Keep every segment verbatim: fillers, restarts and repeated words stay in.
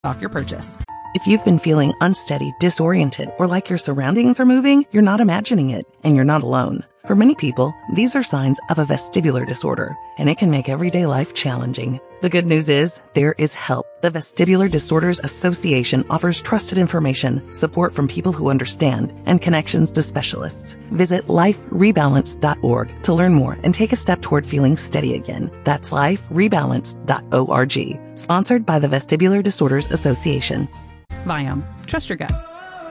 off your purchase. If you've been feeling unsteady, disoriented, or like your surroundings are moving, you're not imagining it, and you're not alone. For many people, these are signs of a vestibular disorder, and it can make everyday life challenging. The good news is, there is help. The Vestibular Disorders Association offers trusted information, support from people who understand, and connections to specialists. Visit life rebalance dot org to learn more and take a step toward feeling steady again. That's life rebalance dot org. Sponsored by the Vestibular Disorders Association. Viome. Trust your gut.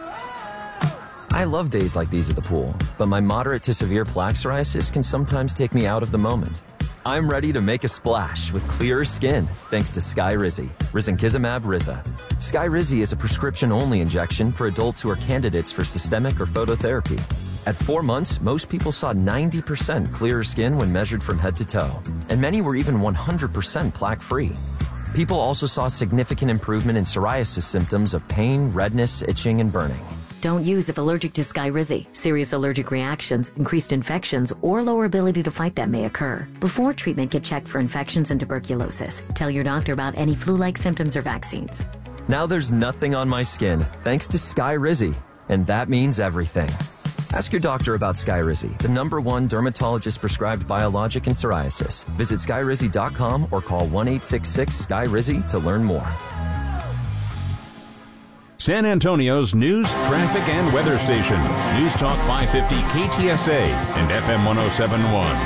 I love days like these at the pool, but my moderate to severe plaque psoriasis can sometimes take me out of the moment. I'm ready to make a splash with clearer skin thanks to Skyrizi, risankizumab Riza. Skyrizi is a prescription-only injection for adults who are candidates for systemic or phototherapy. At four months, most people saw ninety percent clearer skin when measured from head to toe, and many were even one hundred percent plaque-free. People also saw significant improvement in psoriasis symptoms of pain, redness, itching, and burning. Don't use if allergic to Skyrizi. Serious allergic reactions, increased infections, or lower ability to fight them may occur. Before treatment, get checked for infections and tuberculosis. Tell your doctor about any flu-like symptoms or vaccines. Now there's nothing on my skin thanks to Skyrizi, and that means everything. Ask your doctor about Skyrizi, the number one dermatologist-prescribed biologic in psoriasis. Visit skyrizi dot com or call one eight six six Sky Rizi to learn more. San Antonio's news, traffic, and weather station. News Talk five fifty K T S A and F M one oh seven point one.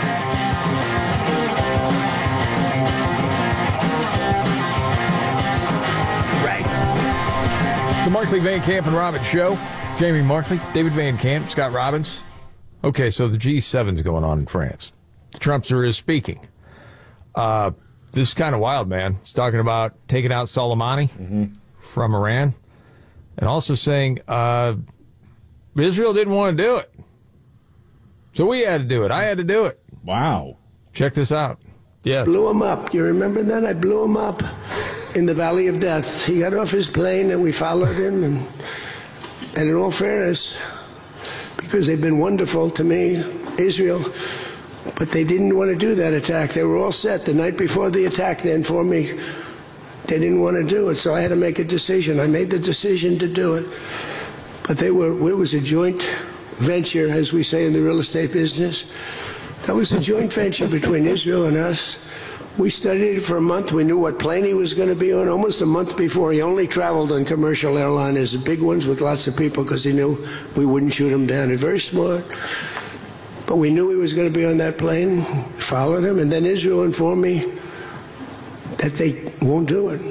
Right. The Markley, Van Camp, and Robbins Show. Jamie Markley, David Van Camp, Scott Robbins. Okay, so the G seven's going on in France. The Trumpster is speaking. Uh, this is kind of wild, man. He's talking about taking out Soleimani mm-hmm. from Iran. And also saying uh, Israel didn't want to do it. So we had to do it. I had to do it. Wow. Check this out. Yeah. Blew him up. You remember that? I blew him up in the Valley of Death. He got off his plane and we followed him. And, and in all fairness, because they've been wonderful to me, Israel, but they didn't want to do that attack. They were all set the night before the attack. They informed me they didn't want to do it, so I had to make a decision. I made the decision to do it. But they were, it was a joint venture, as we say in the real estate business. That was a joint venture between Israel and us. We studied it for a month. We knew what plane he was going to be on almost a month before. He only traveled on commercial airliners, the big ones with lots of people, because he knew we wouldn't shoot him down. He's very smart. But we knew he was going to be on that plane, followed him, and then Israel informed me that they won't do it.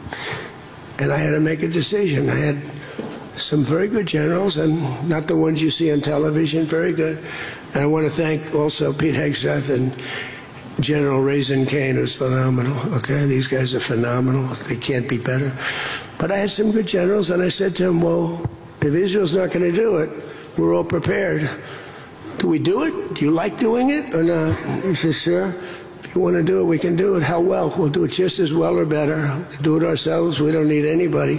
And I had to make a decision. I had some very good generals, and not the ones you see on television, very good. And I want to thank also Pete Hegseth and General Raisin Kane, who's phenomenal. Okay, these guys are phenomenal. They can't be better. But I had some good generals, and I said to him, well, if Israel's not going to do it, we're all prepared. Do we do it? Do you like doing it or not? He says, sure. If you want to do it, we can do it. How well? We'll do it just as well or better. We'll do it ourselves. We don't need anybody.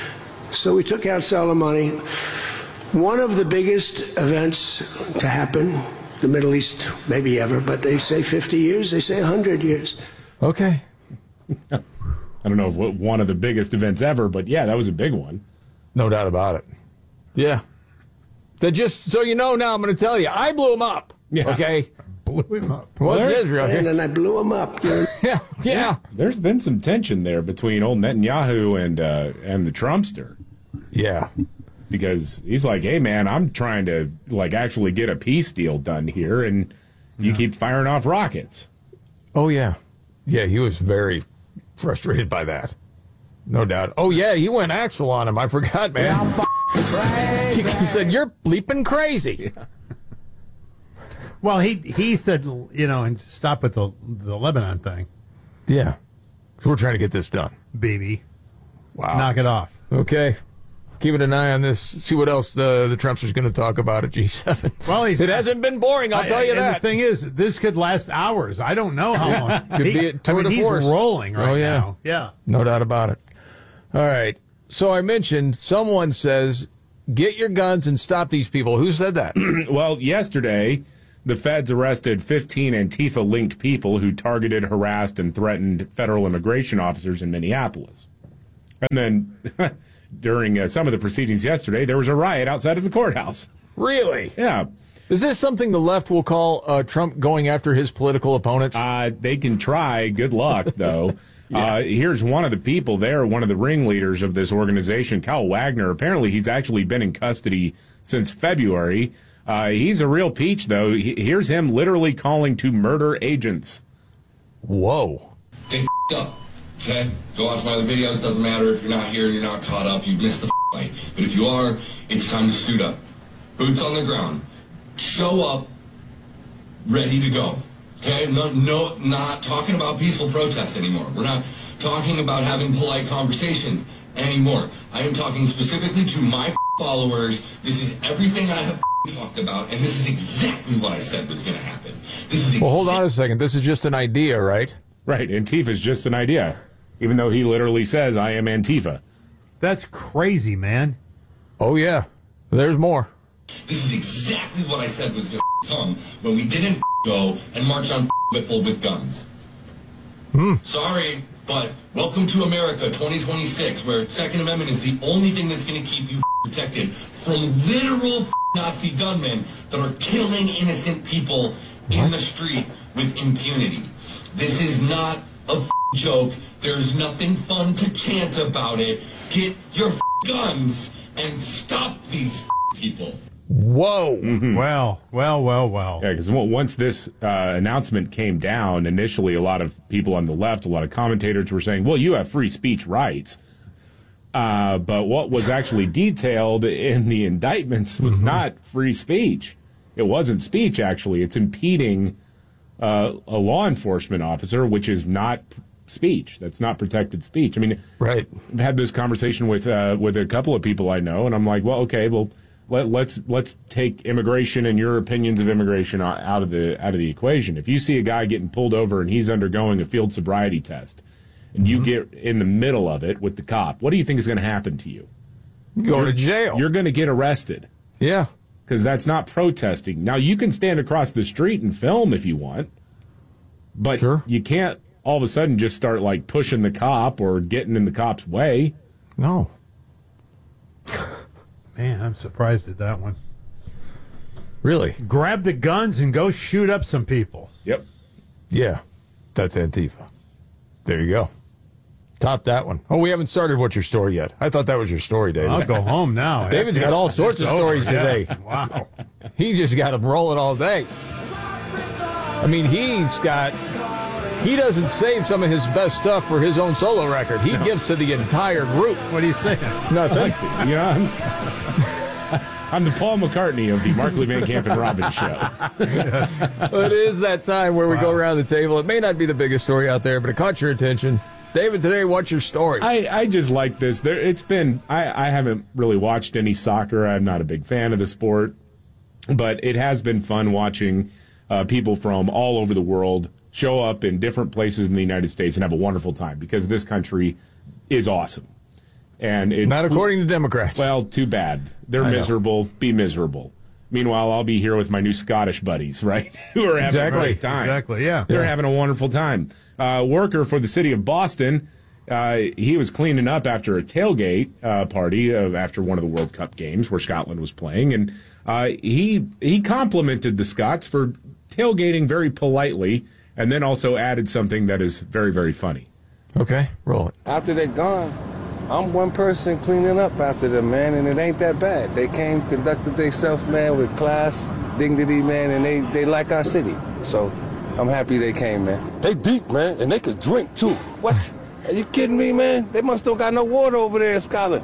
So we took out Soleimani. One of the biggest events to happen, the Middle East, maybe ever, but they say fifty years, they say one hundred years. Okay. I don't know if one of the biggest events ever, but yeah, that was a big one. No doubt about it. Yeah. That just so you know now, I'm going to tell you, I blew him up. Yeah. Okay? Blew him up. It wasn't Israel. And, and I blew him up. You know? yeah, yeah. There's been some tension there between old Netanyahu and uh, and the Trumpster. Yeah. Because he's like, hey, man, I'm trying to, like, actually get a peace deal done here, and you yeah. keep firing off rockets. Oh, yeah. Yeah, he was very frustrated by that. No doubt. Oh, yeah, he went Axel on him. I forgot, man. Yeah, he, he said, you're bleeping crazy. Yeah. Well, he he said, you know, and stop with the the Lebanon thing. Yeah. So we're trying to get this done. Baby. Wow. Knock it off. Okay. Keeping an eye on this. See what else the, the Trumpster's going to talk about at G seven. Well, he's, it hasn't been boring, I'll I, tell you and that. The thing is, this could last hours. I don't know how long. Could he, be a tour I mean, de he's force. rolling right oh, yeah. now. Yeah. No doubt about it. All right. So I mentioned someone says, get your guns and stop these people. Who said that? Well, yesterday, the feds arrested fifteen Antifa-linked people who targeted, harassed, and threatened federal immigration officers in Minneapolis. And then during uh, some of the proceedings yesterday, there was a riot outside of the courthouse. Really? Yeah. Is this something the left will call uh, Trump going after his political opponents? Uh, they can try. Good luck, though. yeah. uh, here's one of the people there, one of the ringleaders of this organization, Kyle Wagner. Apparently, he's actually been in custody since February. Uh, he's a real peach, though. He, here's him literally calling to murder agents. Whoa. Get up, okay? Go watch my other videos. Doesn't matter if you're not here and you're not caught up. You missed the fight. But if you are, it's time to suit up. Boots on the ground. Show up, ready to go. Okay? No, no, not talking about peaceful protests anymore. We're not talking about having polite conversations anymore. I am talking specifically to my followers. This is everything I have talked about, and this is exactly what I said was going to happen. This is. Well, hold on a second. This is just an idea, right? Right. Antifa is just an idea, even though he literally says, "I am Antifa." That's crazy, man. Oh yeah. There's more. This is exactly what I said was going to come when we didn't go and march on Whipple with guns. Hmm. Sorry, but welcome to America twenty twenty-six, where Second Amendment is the only thing that's going to keep you protected from literal Nazi gunmen that are killing innocent people in the street with impunity. This is not a joke. There's nothing fun to chant about it. Get your guns and stop these people. Whoa. Mm-hmm. Well, well, well, well. Yeah, because once this uh, announcement came down, initially a lot of people on the left, a lot of commentators were saying, well, you have free speech rights. Uh, but what was actually detailed in the indictments was mm-hmm. not free speech. It wasn't speech, actually. It's impeding uh, a law enforcement officer, which is not speech. That's not protected speech. I mean, right. I've had this conversation with uh, with a couple of people I know, and I'm like, well, okay, well, let, let's let's take immigration and your opinions of immigration out of the out of the equation. If you see a guy getting pulled over and he's undergoing a field sobriety test, and you mm-hmm. get in the middle of it with the cop, what do you think is going to happen to you? You go to jail. You're going to get arrested. Yeah. Because that's not protesting. Now, you can stand across the street and film if you want, but sure. you can't all of a sudden just start, like, pushing the cop or getting in the cop's way. No. Man, I'm surprised at that one. Really? Grab the guns and go shoot up some people. Yep. Yeah. That's Antifa. There you go. Top that one. Oh, we haven't started What's Your Story yet. I thought that was your story, David. I'll go home now. David's got all sorts of stories today. Wow. He's just got them rolling all day. I mean, he's got... He doesn't save some of his best stuff for his own solo record. He no. gives to the entire group. What are you saying? Nothing. You know, I'm, I'm the Paul McCartney of the Markley, Van Camp, and Robbins show. It is that time where we wow. go around the table. It may not be the biggest story out there, but it caught your attention. David, today, what's your story? I, I just like this. There, it's been, I, I haven't really watched any soccer. I'm not a big fan of the sport. But it has been fun watching uh, people from all over the world show up in different places in the United States and have a wonderful time, because this country is awesome. And it's not according to Democrats. Well, too bad. They're I miserable. know. Be miserable. Meanwhile, I'll be here with my new Scottish buddies, right? Who are having exactly. a great time. Exactly, yeah. They're yeah. having a wonderful time. Uh, worker for the city of Boston, uh, he was cleaning up after a tailgate uh, party of, after one of the World Cup games where Scotland was playing, and uh, he he complimented the Scots for tailgating very politely, and then also added something that is very, very funny. Okay, roll it. After they're gone, I'm one person cleaning up after them, man, and it ain't that bad. They came, conducted themselves, man, with class, dignity, man, and they, they like our city. So I'm happy they came, man. They deep, man, and they could drink, too. What? Are you kidding me, man? They must don't got no water over there in Scotland.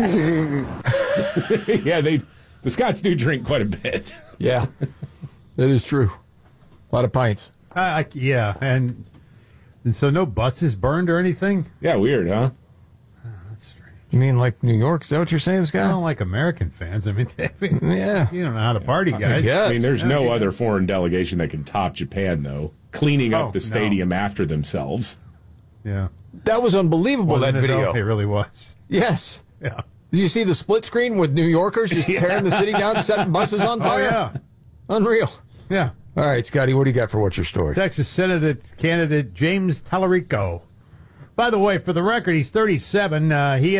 Yeah, they the Scots do drink quite a bit. Yeah, that is true. A lot of pints. Uh, I, yeah, and, and so no buses burned or anything? Yeah, weird, huh? You mean like New York? Is that what you're saying, Scott? I don't like American fans. I mean, I mean yeah. you don't know how to party, guys. I, I mean, there's yeah, no yeah. other foreign delegation that can top Japan, though, cleaning oh, up the stadium no. after themselves. Yeah. That was unbelievable, Wasn't that it, video. though? It really was. Yes. Yeah. Did you see the split screen with New Yorkers just tearing the city down, setting buses on fire? Oh, yeah. Unreal. Yeah. All right, Scotty, what do you got for What's Your Story? Texas Senate candidate James Tallarico By the way, for the record, he's thirty-seven. Uh, he